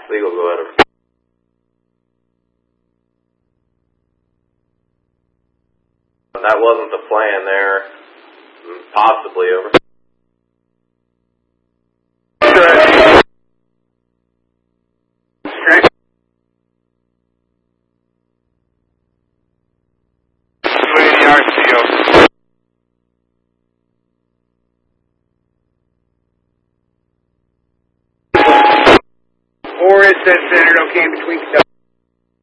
Legal, go ahead. That wasn't the plan there. Possibly, over. Or it says centered okay between